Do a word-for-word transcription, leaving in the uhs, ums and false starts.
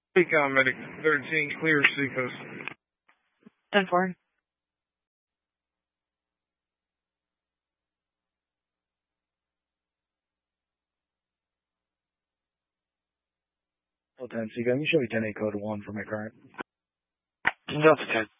Recon Medic thirteen, clear Seacoast. ten four. ten, Seacoast, you show me ten eight code one for my current. Delta ten.